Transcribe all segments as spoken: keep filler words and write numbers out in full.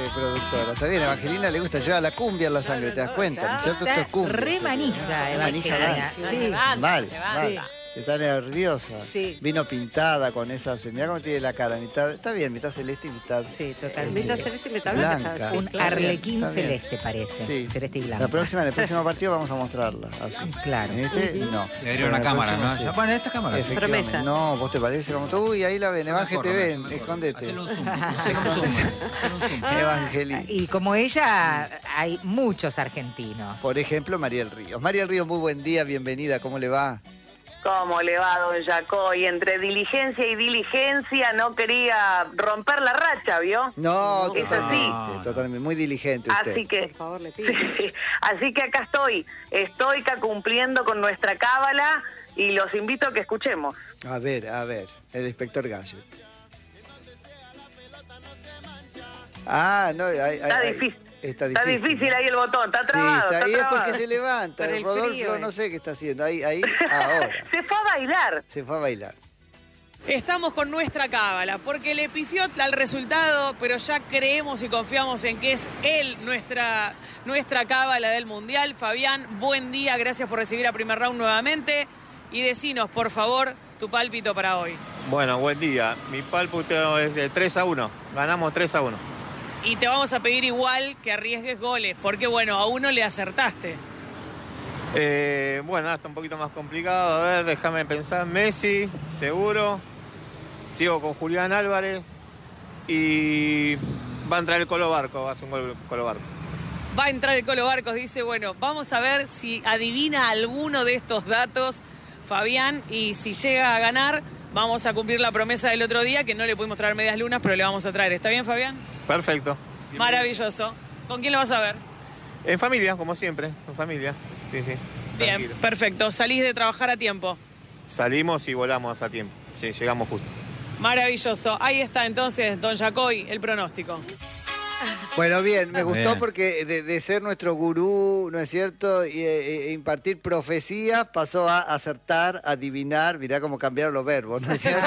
productora. Está bien, a Evangelina le gusta llevar la cumbia en la sangre, ¿te das cuenta? ¿No es cierto? Esto es cumbia. Re manija, manija Evangelina. mal. Sí. Mal, Sí. mal. Está nerviosa. Sí. Vino pintada con esas. Mirá cómo tiene la cara. Mitad, está bien, mitad celeste y mitad. Sí, totalmente. Mitad celeste y mitad blanca. blanca. Un Está bien, arlequín está bien. celeste parece. Sí. Celeste y blanco. La próxima, en el próximo partido vamos a mostrarla. Así. Claro. En este, no. Le dieron una cámara, ¿no? Ya ponen esta cámara. Efectivamente. Promesa. No, vos te parece como tú. Uy, ahí la ven. Evangelina, te ven. Escondete. Hacele un zoom. Hacele un zoom. Hacele un zoom. Evangelina. Y como ella, hay muchos argentinos. Por ejemplo, Mariel Ríos. Mariel Ríos, muy buen día, bienvenida. ¿Cómo le va? ¿Cómo le va, don Yacoy? Entre diligencia y diligencia no quería romper la racha, ¿vio? No, Es totalmente, así. totalmente. Muy diligente usted. Así que, Por favor, le pido. sí, así que acá estoy, estoy acá cumpliendo con nuestra cábala y los invito a que escuchemos. A ver, a ver, el inspector Gadget. Ah, no, hay, hay, Está hay- difícil. Está Está difícil. difícil ahí el botón, está Sí, trabado, está está ahí es trabado. porque se levanta. Por el Rodolfo frío, no eh. sé qué está haciendo. Ahí, ahí, ahora. Se fue a bailar. Se fue a bailar. Estamos con nuestra cábala, porque le pifió al resultado, pero ya creemos y confiamos en que es él nuestra, nuestra cábala del Mundial. Fabián, buen día, gracias por recibir a Primer Round nuevamente. Y decinos, por favor, tu pálpito para hoy. Bueno, buen día. Mi pálpito es de tres a uno. Ganamos tres a uno. Y te vamos a pedir igual que arriesgues goles, porque bueno, a uno le acertaste. Eh, bueno, está un poquito más complicado. A ver, déjame pensar. Messi, seguro. Sigo con Julián Álvarez. Y va a entrar el Colo Barco. Va a hacer un gol Colo Barco. Va a entrar el Colo Barcos, dice, bueno, vamos a ver si adivina alguno de estos datos, Fabián, y si llega a ganar, vamos a cumplir la promesa del otro día, que no le pudimos traer medias lunas, pero le vamos a traer. ¿Está bien, Fabián? Perfecto. Maravilloso. ¿Con quién lo vas a ver? En familia, como siempre. En familia. Sí, sí. Bien, Tranquilo. perfecto. Salís de trabajar a tiempo. Salimos y volamos a tiempo. Sí, llegamos justo. Maravilloso. Ahí está entonces, don Yacoy, el pronóstico. Bueno, bien, me gustó Bien. porque de, de ser nuestro gurú, ¿no es cierto? Y, e, e impartir profecías, pasó a acertar, adivinar, mirá cómo cambiaron los verbos, ¿no es cierto?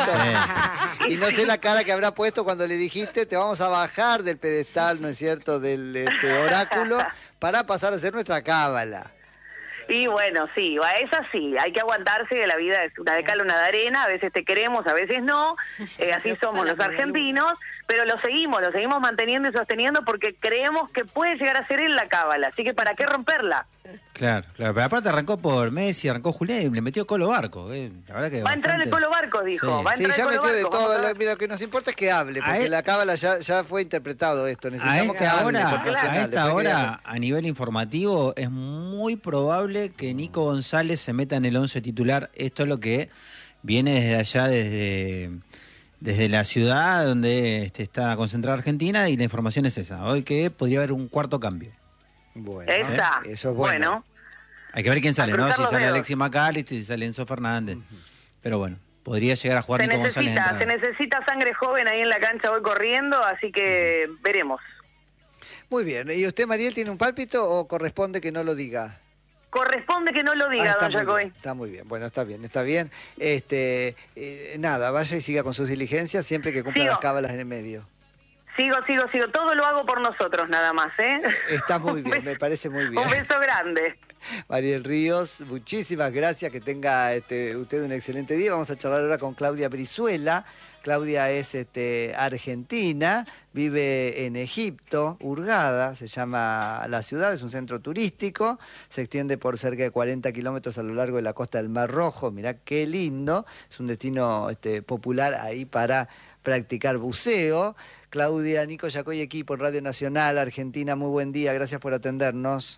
Y no sé la cara que habrá puesto cuando le dijiste, te vamos a bajar del pedestal, ¿no es cierto?, del este, oráculo, para pasar a ser nuestra cábala. Y bueno, sí, es así, hay que aguantarse, que la vida es una de cal, una de arena, a veces te queremos, a veces no, eh, así somos los argentinos, pero lo seguimos, lo seguimos manteniendo y sosteniendo porque creemos que puede llegar a ser él la cábala, así que ¿para qué romperla? Claro, claro. Pero aparte arrancó por Messi, arrancó Julián y le metió Colo Barco. Eh. La verdad que Va a entrar el bastante- Colo Barcos, dijo, Sí. va a Sí, entrar ya el Colo metió de Barcos, vamos todo, a lo, ver. mira, lo que nos importa es que hable, A porque él- la cábala ya, ya fue interpretado esto, A necesitamos que esta hable hora, por a Nacional, esta después que hora, a nivel informativo, es muy probable que Nico González se meta en el once titular. Esto es lo que viene desde allá, desde, desde la ciudad donde este, está concentrada Argentina, y la información es esa. Hoy que podría haber un cuarto cambio. Bueno, Esa, eso es bueno. bueno. Hay que ver quién sale, A ¿no? cruzar Si los sale dedos. Alexis McAllister, si sale Enzo Fernández. Pero bueno, podría llegar a jugar Se Nico González. de necesita, se entrada. necesita sangre joven ahí en la cancha hoy corriendo, así que veremos. Muy bien, ¿y usted, Mariel, tiene un pálpito o corresponde que no lo diga? Corresponde que no lo Ah, diga, está, don muy Yacoy. bien, está muy bien, bueno, está bien, está bien. Este, eh, nada, vaya y siga con sus diligencias siempre que cumpla Sigo. las cábalas en el medio. Sigo, sigo, sigo. Todo lo hago por nosotros nada más, ¿eh? Está muy bien, Un me beso- parece muy bien. Un beso grande. Mariel Ríos, muchísimas gracias, que tenga este, usted un excelente día. Vamos a charlar ahora con Claudia Brizuela. Claudia es este, argentina, vive en Egipto, Hurghada, se llama la ciudad, es un centro turístico, se extiende por cerca de cuarenta kilómetros a lo largo de la costa del Mar Rojo, mirá qué lindo, es un destino este, popular ahí para practicar buceo. Claudia, Nico Yacoy, equipo Radio Nacional, Argentina, muy buen día, gracias por atendernos.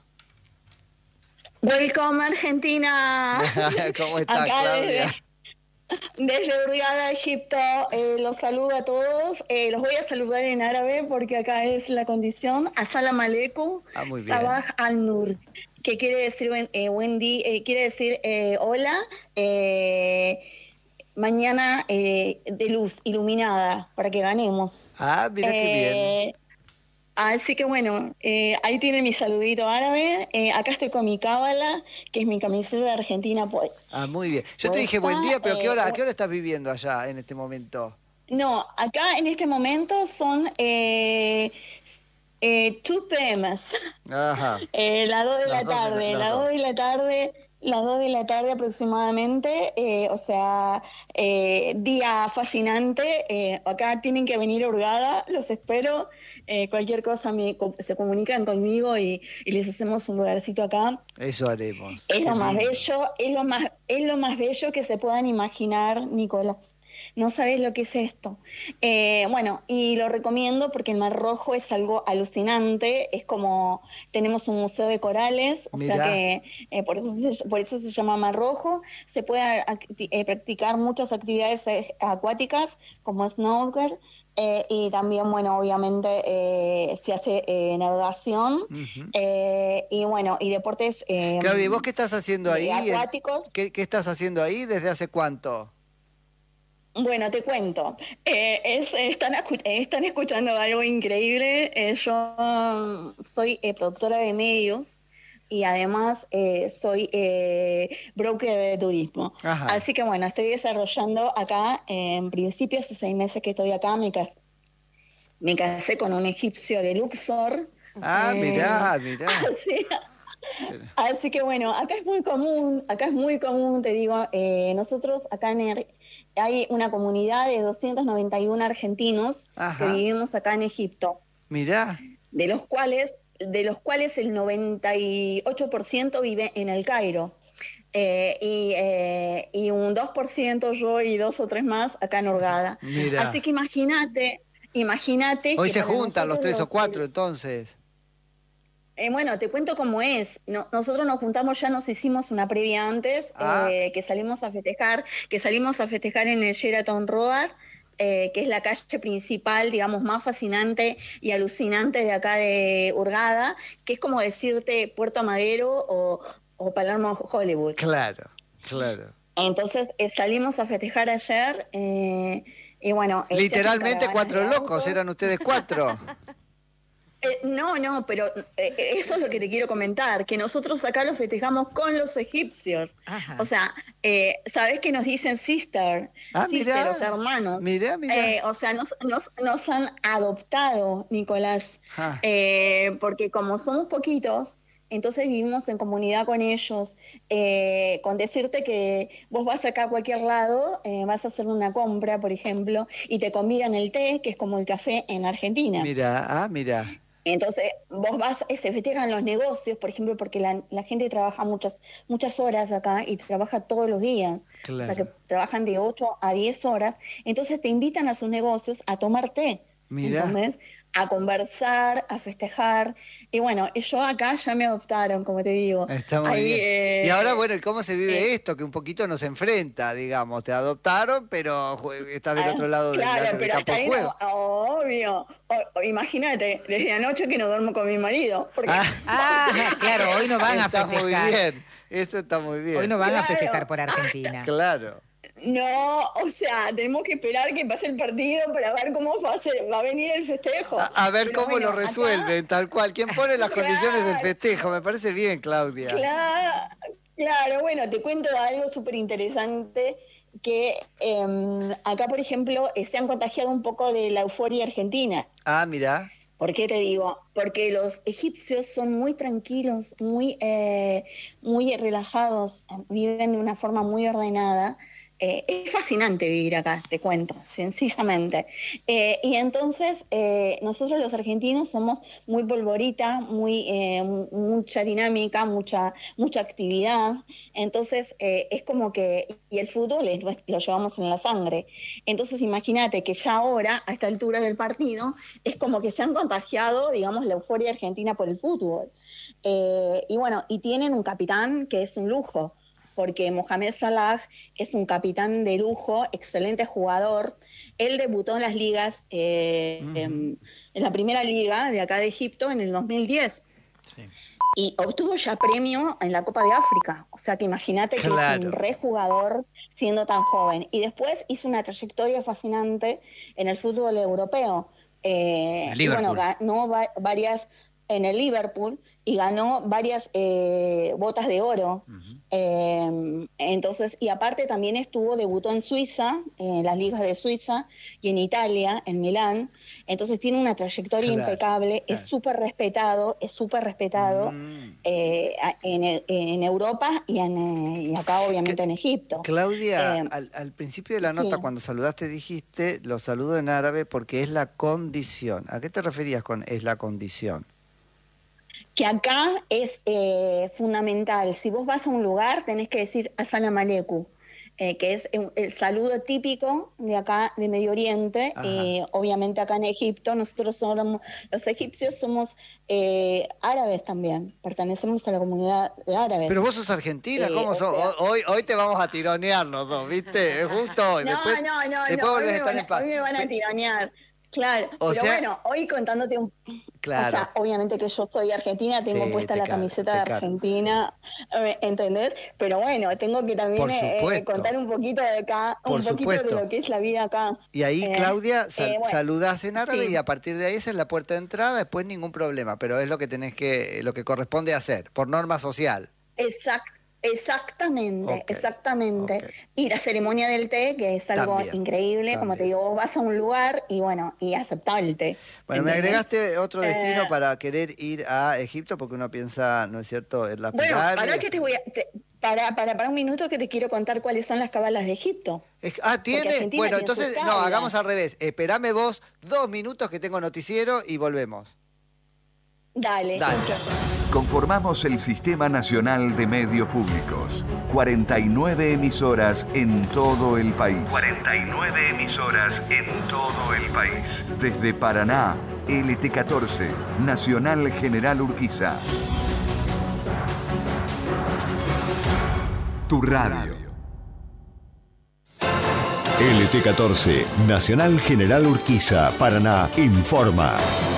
Welcome Argentina. ¿Cómo está, Acá Claudia? Desde, desde Hurghada, Egipto, eh, los saludo a todos. Eh, los voy a saludar en árabe porque acá es la condición. Assalam alaikum, Ah, muy bien. Sabah al-Nur, que quiere decir buen, eh, buen día, eh, quiere decir eh, hola, eh, mañana eh, de luz iluminada para que ganemos. Ah, mira qué bien. Eh, Así que bueno, eh, ahí tiene mi saludito árabe. Eh, acá estoy con mi cábala, que es mi camiseta de Argentina. Pues. Ah, muy bien. Yo te ¿Cómo dije buen está? día, pero ¿qué hora, Eh, ¿a qué hora estás viviendo allá en este momento? No, acá en este momento son eh, Eh, two P M. Ajá. Eh, las dos de Las la dos de la- tarde, las las dos. dos de la tarde, las dos de la tarde aproximadamente, eh, o sea, eh, día fascinante, eh, acá tienen que venir a Hurgada, los espero, eh, cualquier cosa me, co- se comunican conmigo y, y les hacemos un lugarcito acá. Eso haremos. Es Qué lo más lindo. bello, es lo más, es lo más bello que se puedan imaginar, Nicolás. No sabes lo que es esto. Eh, bueno, y lo recomiendo porque el Mar Rojo es algo alucinante. Es como, tenemos un museo de corales, o sea Mirá. que eh, por, eso se, por eso se llama Mar Rojo. Se puede acti- eh, practicar muchas actividades eh, acuáticas como snorkel. Eh, y también, bueno, obviamente eh, se hace eh, navegación Ujú. eh, y bueno, y deportes eh, Claudia, ¿y vos qué estás haciendo de ahí? acuáticos. ¿Qué, qué estás haciendo ahí? ¿Desde hace cuánto? Bueno, te cuento. Eh, es, están, escu- eh, están escuchando algo increíble. Eh, yo soy eh, productora de medios y además eh, soy eh, broker de turismo. Ajá. Así que bueno, estoy desarrollando acá, eh, en principio hace seis meses que estoy acá, me casé, me casé con un egipcio de Luxor. Ah, Eh, mirá, mirá. Así, así que bueno, acá es muy común, acá es muy común, te digo, eh, nosotros acá en Er- hay una comunidad de doscientos noventa y uno argentinos Ajá. que vivimos acá en Egipto, Mirá. de los cuales, de los cuales el noventa y ocho por ciento vive en el Cairo. Eh, y, eh, y un dos por ciento yo y dos o tres más acá en Hurgada. Mirá. Así que imagínate, imagínate Hoy que se para juntan los nosotros tres o los- cuatro, entonces. Eh, bueno, te cuento cómo es. No- nosotros nos juntamos, ya nos hicimos una previa antes, Ah. eh, que salimos a festejar, que salimos a festejar en el Sheraton Road, eh, que es la calle principal, digamos, más fascinante y alucinante de acá de Hurgada, que es como decirte Puerto Madero o, o Palermo Hollywood. Claro, claro. Entonces eh, salimos a festejar ayer eh, y bueno... eh, se hacen Literalmente caravanas cuatro de locos, autos. eran ustedes cuatro. Eh, no, no, pero eh, eso es lo que te quiero comentar, que nosotros acá lo festejamos con los egipcios. Ajá. O sea, eh, ¿sabés que nos dicen sister? Ah, sister, mirá. o sea, hermanos. Mirá, mirá. Eh, o sea, nos, nos, nos han adoptado, Nicolás, Ah. eh, porque como somos poquitos, entonces vivimos en comunidad con ellos. Eh, con decirte que vos vas acá a cualquier lado, eh, vas a hacer una compra, por ejemplo, y te convidan el té, que es como el café en Argentina. Mirá, ah, mirá. Entonces, vos vas, eh, se festejan los negocios, por ejemplo, porque la, la gente trabaja muchas muchas horas acá y trabaja todos los días. Claro. O sea, que trabajan de ocho a diez horas. Entonces, te invitan a sus negocios a tomar té. Mirá. ¿Entendés? A conversar, a festejar. Y bueno, yo acá ya me adoptaron, como te digo. Está muy Ahí, bien. eh, Y ahora, bueno, ¿y cómo se vive eh, esto? Que un poquito nos enfrenta, digamos. Te adoptaron, pero jue- estás del Ah, otro lado del, claro, del pero campo hasta de ahí juego. no, obvio. O- o imagínate, desde anoche que no duermo con mi marido. Porque Ah. Ah, claro, hoy no van a Está muy festejar. bien. Eso está muy bien. Hoy no van a Claro. festejar por Argentina. Claro. no, o sea, tenemos que esperar que pase el partido para ver cómo va a, ser- va a venir el festejo. A, a ver Pero cómo bueno, lo acá- resuelven, tal cual. ¿Quién pone las Claro. condiciones del festejo? Me parece bien, Claudia. Claro, claro, bueno, te cuento algo súper interesante que eh, acá, por ejemplo, eh, se han contagiado un poco de la euforia argentina. Ah, mirá. ¿Por qué te digo? Porque los egipcios son muy tranquilos, muy, eh, muy relajados, viven de una forma muy ordenada. Eh, es fascinante vivir acá, te cuento, sencillamente. Eh, y entonces eh, nosotros los argentinos somos muy polvorita, muy eh, mu- mucha dinámica, mucha mucha actividad. Entonces eh, es como que, y el fútbol es, lo llevamos en la sangre. Entonces imagínate que ya ahora, a esta altura del partido, es como que se han contagiado, digamos, la euforia argentina por el fútbol. Eh, y bueno, y tienen un capitán que es un lujo, porque Mohamed Salah es un capitán de lujo, excelente jugador. Él debutó en las ligas, eh, Ujú. en, en la primera liga de acá de Egipto en el dos mil diez. Sí. Y obtuvo ya premio en la Copa de África. O sea que imagínate que es Claro. un rejugador siendo tan joven. Y después hizo una trayectoria fascinante en el fútbol europeo. Eh, En y bueno, Liverpool. ganó va- varias, en el Liverpool y ganó varias eh, botas de oro. Uh-huh. eh, entonces, y aparte también estuvo, debutó en Suiza, en las ligas de Suiza y en Italia, en Milán. Entonces tiene una trayectoria claro, impecable, claro. es súper respetado, es súper respetado mm. eh, en, en Europa y, en, y acá obviamente en Egipto. Claudia, eh, al, al principio de la nota sí. cuando saludaste dijiste, lo saludo en árabe porque es la condición. ¿A qué te referías con es la condición? Que acá es eh, fundamental. Si vos vas a un lugar, tenés que decir Assalam Aleikum, eh, que es el, el saludo típico de acá, de Medio Oriente. Y eh, obviamente acá en Egipto, nosotros somos, los egipcios somos eh, árabes también, pertenecemos a la comunidad de árabes. Pero vos sos argentina, ¿cómo eh, sos? O sea, hoy, hoy te vamos a tironear los dos, ¿viste? Justo hoy. No, después, no, no, después no, volvés hoy, a estar me en paz. Hoy me van a tironear. Claro, o pero sea, bueno, hoy contándote un... Claro. O sea, obviamente que yo soy argentina, tengo sí, puesta la caro, camiseta de Argentina, ¿entendés? Pero bueno, tengo que también eh, contar un poquito de acá, Por un poquito supuesto. de lo que es la vida acá. Y ahí, eh, Claudia, sal, eh, bueno, saludás en árabe sí. y a partir de ahí esa es la puerta de entrada, después ningún problema, pero es lo que tenés que, lo que corresponde hacer, por norma social. Exacto. Exactamente, okay, exactamente. Okay. Y la ceremonia del té, que es algo también, increíble, también. Como te digo, vos vas a un lugar y bueno, y aceptar el té. Bueno, ¿entendés? Me agregaste otro destino eh, para querer ir a Egipto, porque uno piensa, ¿no es cierto?, en la bueno, ahora que te voy a... Te, para, para, para un minuto que te quiero contar cuáles son las cabalas de Egipto. Es, ah, ¿tiene? Bueno, entonces, no, hagamos al revés. Esperame vos dos minutos que tengo noticiero y volvemos. Dale. Dale. Conformamos el Sistema Nacional de Medios Públicos. cuarenta y nueve emisoras en todo el país. cuarenta y nueve emisoras en todo el país. Desde Paraná, L T catorce, Nacional General Urquiza. Tu radio. L T catorce, Nacional General Urquiza, Paraná, informa.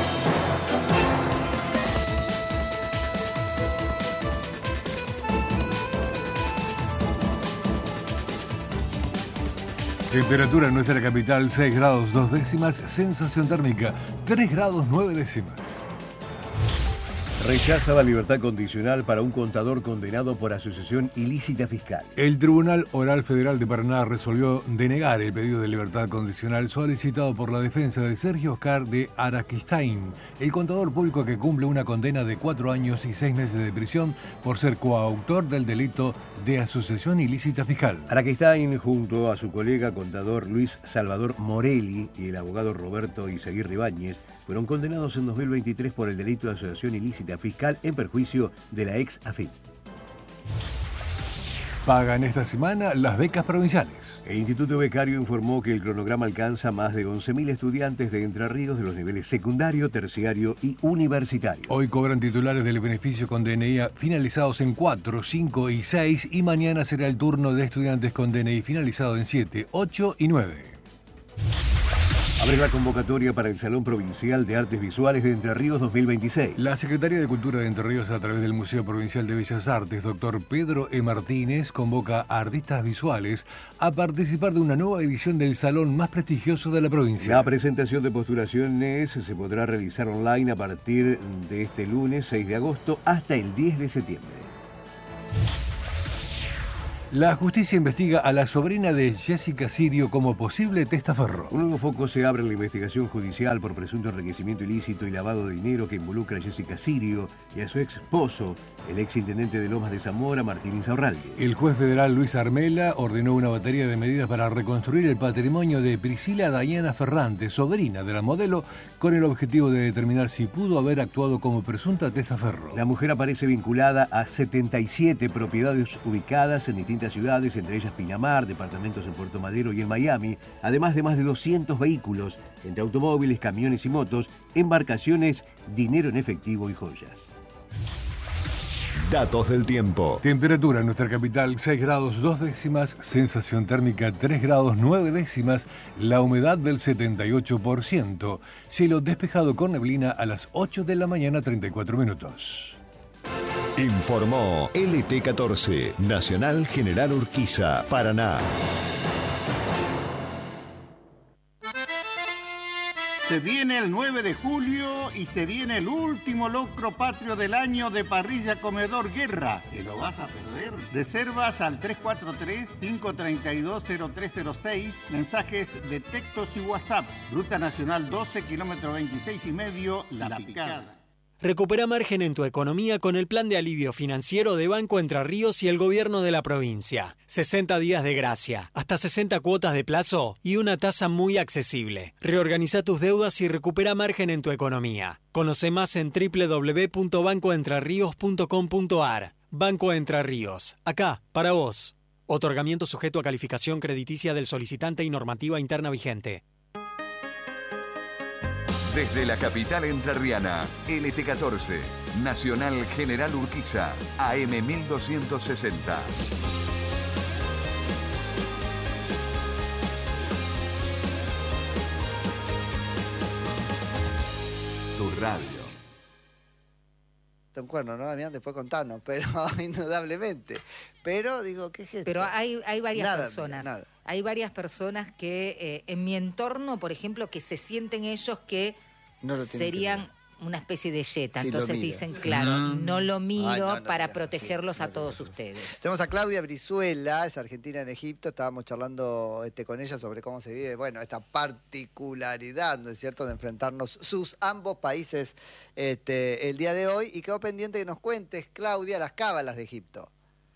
Temperatura en nuestra capital, seis grados dos décimas, sensación térmica, tres grados nueve décimas. Rechaza la libertad condicional para un contador condenado por asociación ilícita fiscal. El Tribunal Oral Federal de Paraná resolvió denegar el pedido de libertad condicional solicitado por la defensa de Sergio Oscar de Araquistain, el contador público que cumple una condena de cuatro años y seis meses de prisión por ser coautor del delito de asociación ilícita fiscal. Araquistain, junto a su colega contador Luis Salvador Morelli y el abogado Roberto Izaguirre Ibáñez, fueron condenados en dos mil veintitrés por el delito de asociación ilícita fiscal en perjuicio de la ex AFIP. Pagan esta semana las becas provinciales. El Instituto Becario informó que el cronograma alcanza más de once mil estudiantes de Entre Ríos de los niveles secundario, terciario y universitario. Hoy cobran titulares del beneficio con D N I finalizados en cuatro, cinco y seis y mañana será el turno de estudiantes con D N I finalizado en siete, ocho y nueve. Abre la convocatoria para el Salón Provincial de Artes Visuales de Entre Ríos dos mil veintiséis. La Secretaría de Cultura de Entre Ríos, a través del Museo Provincial de Bellas Artes, doctor Pedro E. Martínez, convoca a artistas visuales a participar de una nueva edición del salón más prestigioso de la provincia. La presentación de postulaciones se podrá realizar online a partir de este lunes seis de agosto hasta el diez de septiembre. La justicia investiga a la sobrina de Jessica Sirio como posible testaferro. Un nuevo foco se abre en la investigación judicial por presunto enriquecimiento ilícito y lavado de dinero que involucra a Jessica Sirio y a su ex esposo, el ex intendente de Lomas de Zamora, Martín Insaurralde. El juez federal Luis Armela ordenó una batería de medidas para reconstruir el patrimonio de Priscila Dayana Ferrante, sobrina de la modelo, con el objetivo de determinar si pudo haber actuado como presunta testaferro. La mujer aparece vinculada a setenta y siete propiedades ubicadas en distintas ciudades, entre ellas Pinamar, departamentos en Puerto Madero y en Miami, además de más de doscientos vehículos, entre automóviles, camiones y motos, embarcaciones, dinero en efectivo y joyas. Datos del tiempo. Temperatura en nuestra capital seis grados dos décimas, sensación térmica tres grados nueve décimas, la humedad del setenta y ocho por ciento, cielo despejado con neblina a las ocho de la mañana treinta y cuatro minutos. Informó L T catorce, Nacional General Urquiza, Paraná. Se viene el nueve de julio y se viene el último locro patrio del año de Parrilla Comedor Guerra. ¿Te lo vas a perder? Reservas al tres cuatro tres, cinco tres dos, cero tres cero seis, mensajes de textos y WhatsApp. Ruta Nacional doce, kilómetro veintiséis y medio, La Picada. Recupera margen en tu economía con el plan de alivio financiero de Banco Entre Ríos y el gobierno de la provincia. sesenta días de gracia, hasta sesenta cuotas de plazo y una tasa muy accesible. Reorganiza tus deudas y recupera margen en tu economía. Conoce más en doble u doble u doble u punto banco entre ríos punto com punto a r. Banco Entre Ríos, acá, para vos. Otorgamiento sujeto a calificación crediticia del solicitante y normativa interna vigente. Desde la capital entrerriana, L T catorce, Nacional General Urquiza, A M mil doscientos sesenta. Tu radio. Un cuerno, ¿no, Damián? Después contarnos, pero indudablemente. Pero, digo, ¿qué es esto? Pero hay, hay varias Nada, personas. nada. Hay varias personas que eh, en mi entorno, por ejemplo, que se sienten ellos que No lo tienen que serían una especie de yeta. Sí, lo Entonces mira. dicen, claro, Mm. no lo miro Ay, no, no para digas protegerlos a todos ustedes. Tenemos a Claudia Brizuela, es argentina en Egipto, estábamos charlando este, con ella sobre cómo se vive, bueno, esta particularidad, ¿no es cierto?, de enfrentarnos sus ambos países este, el día de hoy, y quedó pendiente que nos cuentes, Claudia, las cábalas de Egipto.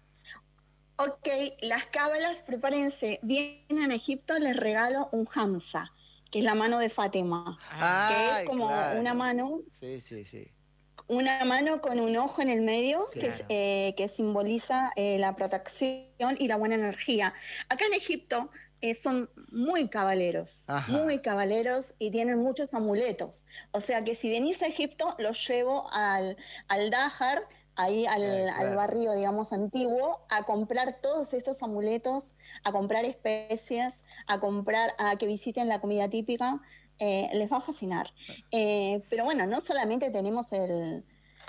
Ok, las cábalas, prepárense, vienen a Egipto, les regalo un hamsa, que es la mano de Fátima, Ay, que es como claro. una mano... Sí, sí, sí. Una mano con un ojo en el medio, Sí. que, es, eh, que simboliza eh, la protección y la buena energía. Acá en Egipto eh, son muy cabaleros, Ajá. muy cabaleros y tienen muchos amuletos. O sea que si venís a Egipto, los llevo al, al Dahar, ahí al, Eh, claro. al barrio, digamos, antiguo, a comprar todos estos amuletos, a comprar especias, a comprar, a que visiten la comida típica. Eh, les va a fascinar. Eh, pero bueno, no solamente tenemos el,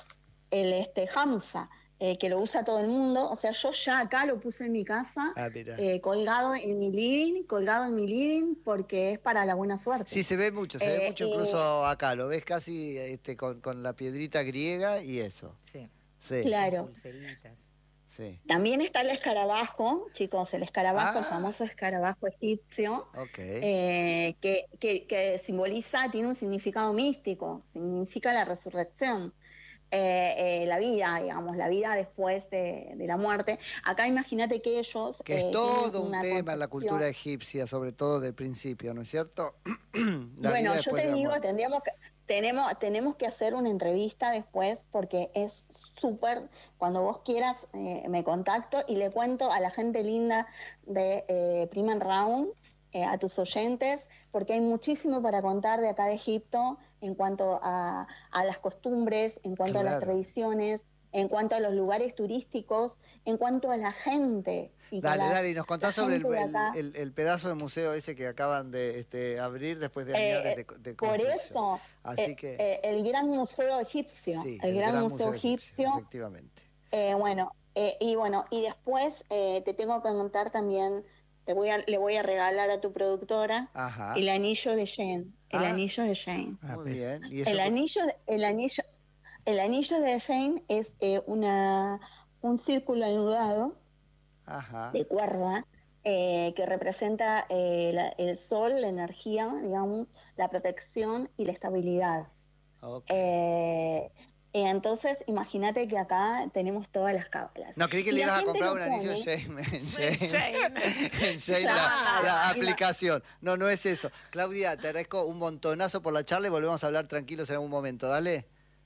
el este, hamsa, eh, que lo usa todo el mundo, o sea, yo ya acá lo puse en mi casa, Ah, mira. eh, colgado en mi living, colgado en mi living, porque es para la buena suerte. Sí, se ve mucho, se ve Eh, mucho eh, incluso acá, lo ves casi este, con, con la piedrita griega y eso. Sí. Sí. Claro. Pulseritas. Sí. También está el escarabajo, chicos, el escarabajo, el Ah. famoso escarabajo egipcio, Ok. eh, que, que, que simboliza, tiene un significado místico, significa la resurrección, eh, eh, la vida, digamos, la vida después de, de la muerte. Acá imagínate que ellos... Que es eh, todo tienen un una tema en la concepción- cultura egipcia, sobre todo del principio, ¿no es cierto? La Bueno, vida yo después te de la digo, muerte. tendríamos que, tenemos, tenemos que hacer una entrevista después porque es súper, cuando vos quieras eh, me contacto y le cuento a la gente linda de eh, Prima Round, eh, a tus oyentes, porque hay muchísimo para contar de acá de Egipto en cuanto a, a las costumbres, en cuanto a las Claro. tradiciones, en cuanto a los lugares turísticos, en cuanto a la gente. Y que Dale, la- dale, y nos contás la sobre el, gente de el- acá- el- el pedazo de museo ese que acaban de este, abrir después de Eh, años de, de Por construcción. eso, Así eh, que, eh, el Gran Museo Egipcio, sí, el, Gran, Museo, Egipcio, efectivamente. eh, bueno, eh, y bueno, y después eh, te tengo que contar también, te voy a, le voy a regalar a tu productora Ajá. el anillo de Jane, el Ah. anillo de Jane. Muy bien. ¿Y eso El cu- anillo, de- el anillo, el anillo de Jane es eh, una un círculo anudado Ajá. de cuerda eh, que representa eh, la- el sol, la energía, digamos, la protección y la estabilidad. Ok. Eh, eh, entonces, imagínate que acá tenemos todas las cábalas. No, creí que Y le la ibas a gente comprar lo un anillo pone- en Shane, en Shane, Shane. en Shane, la, Claro. la Ima- aplicación. No, no es eso. Claudia, te agradezco un montonazo por la charla y volvemos a hablar tranquilos en algún momento. Dale.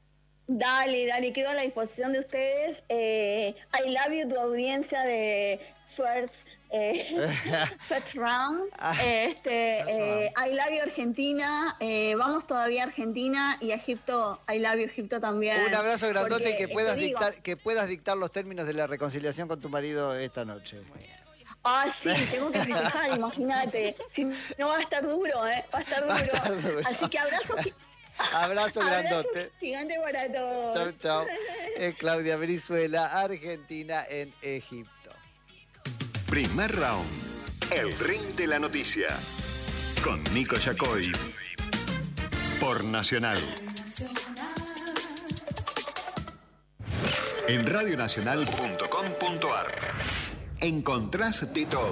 Dale, dale, quedo a la disposición de ustedes. Eh, I love you, tu audiencia de First, eh, first Round. Este, eh, I love you, Argentina. Eh, vamos todavía a Argentina y a Egipto. I love you, Egipto también. Un abrazo grandote y Porque, que puedas, te digo, dictar, que puedas dictar los términos de la reconciliación con tu marido esta noche. Ah, sí, tengo que festejar, imagínate. Si no va a estar duro, ¿eh? Va a estar duro. Va a estar duro. Así que abrazo, gi- Abrazo abrazo grandote. gigante para todos. Chau, chau. Es Claudia Brizuela, Argentina en Egipto. Primer round. El ring de la noticia. Con Nico Yacoy. por Nacional. En radio nacional punto com punto a r encontrás de todo.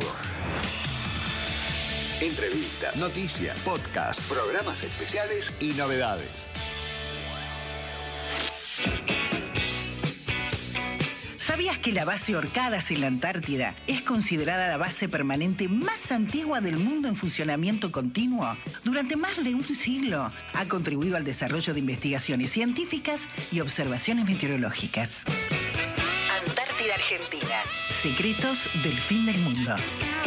Entrevistas, noticias, podcasts, programas especiales y novedades. ¿Sabías que la base Orcadas en la Antártida es considerada la base permanente más antigua del mundo en funcionamiento continuo? Durante más de un siglo ha contribuido al desarrollo de investigaciones científicas y observaciones meteorológicas. Antártida Argentina. Secretos del fin del mundo.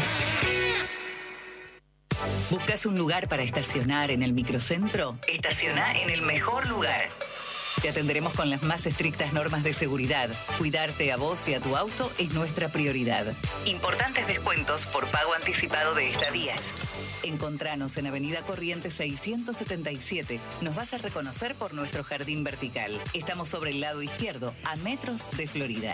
¿Buscas un lugar para estacionar en el microcentro? Estaciona en el mejor lugar. Te atenderemos con las más estrictas normas de seguridad. Cuidarte a vos y a tu auto es nuestra prioridad. Importantes descuentos por pago anticipado de estadías. Encontranos en Avenida Corrientes seiscientos setenta y siete. Nos vas a reconocer por nuestro jardín vertical. Estamos sobre el lado izquierdo, a metros de Florida.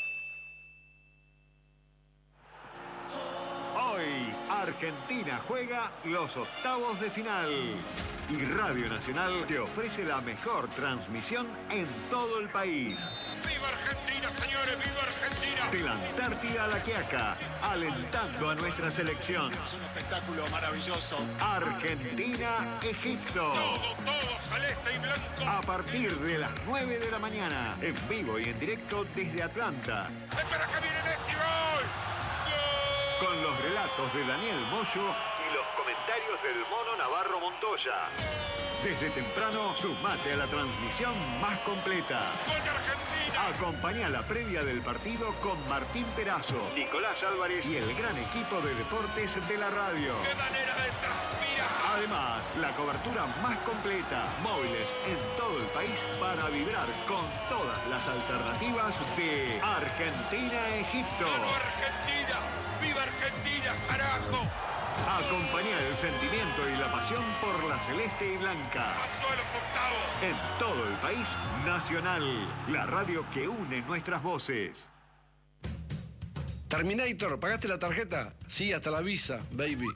Hoy Argentina juega los octavos de final y Radio Nacional te ofrece la mejor transmisión en todo el país. ¡Viva Argentina, señores! ¡Viva Argentina! De la Antártida a la Quiaca, alentando a nuestra selección. Es un espectáculo maravilloso. Argentina-Egipto. Todo, todo, celeste y blanco. A partir de las nueve de la mañana, en vivo y en directo desde Atlanta. ¡Espera que viene Messi! ¡Gol! Con los relatos de Daniel Moyo y los comentarios del Mono Navarro Montoya. Desde temprano, sumate a la transmisión más completa. Acompañá la previa del partido con Martín Perazo, Nicolás Álvarez y el gran equipo de deportes de la radio. ¡Qué manera de transpirar! Además, la cobertura más completa, móviles en todo el país para vibrar con todas las alternativas de Argentina-Egipto. ¡Ganó Argentina! ¡Viva Argentina, carajo! Acompañá el sentimiento y la pasión por la celeste y blanca. ¡Pasó a los octavos! En todo el país, Nacional, la radio que une nuestras voces. Terminator, ¿pagaste la tarjeta? Sí, hasta la Visa, baby.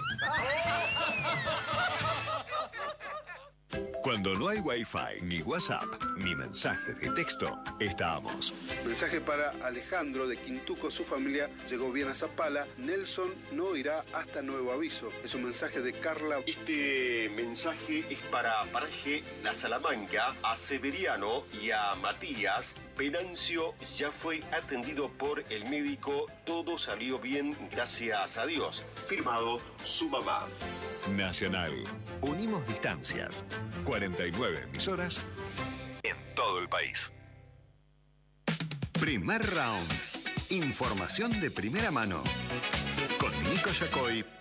Cuando no hay Wi-Fi, ni WhatsApp, ni mensaje de texto, estamos. Mensaje para Alejandro de Quintuco. Su familia llegó bien a Zapala. Nelson no irá hasta nuevo aviso. Es un mensaje de Carla. Este mensaje es para Paraje La Salamanca, a Severiano y a Matías. Venancio ya fue atendido por el médico. Todo salió bien, gracias a Dios. Firmado su mamá. Nacional. Unimos distancias. cuarenta y nueve emisoras en todo el país. Primer round. Información de primera mano. Con Nico Yacoy